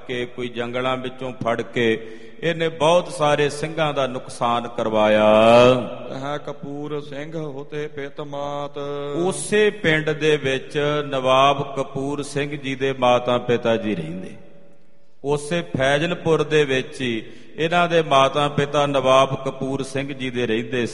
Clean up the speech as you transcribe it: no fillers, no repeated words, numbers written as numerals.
ਕੇ, ਕੋਈ ਜੰਗਲਾਂ ਵਿੱਚੋਂ ਫੜ ਕੇ ਇਹਨੇ ਬਹੁਤ ਸਾਰੇ ਸਿੰਘਾਂ ਦਾ ਨੁਕਸਾਨ ਕਰਵਾਇਆ। ਤਹ ਕਪੂਰ ਸਿੰਘ ਹੋਤੇ ਪਿਤ ਮਾਤ। ਉਸੇ ਪਿੰਡ ਦੇ ਵਿੱਚ ਨਵਾਬ ਕਪੂਰ ਸਿੰਘ ਜੀ ਦੇ ਮਾਤਾ ਪਿਤਾ ਜੀ ਰਹਿੰਦੇ। ਉਸੇ ਫੈਜ਼ਲਪੁਰ ਦੇ ਵਿੱਚ ਹੀ ਇਹਨਾਂ ਦੇ ਮਾਤਾ ਪਿਤਾ ਨਵਾਬ ਕਪੂਰ ਸਿੰਘ ਜੀ ਦੇ ਰਹਿੰਦੇ